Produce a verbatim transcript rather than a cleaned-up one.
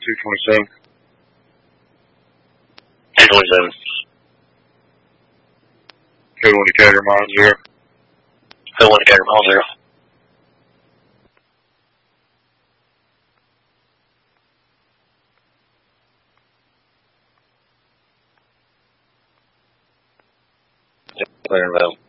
two twenty-seven. two twenty-seven. Code one Decatur, mile zero. Code one Decatur, mile zero. Clear and available.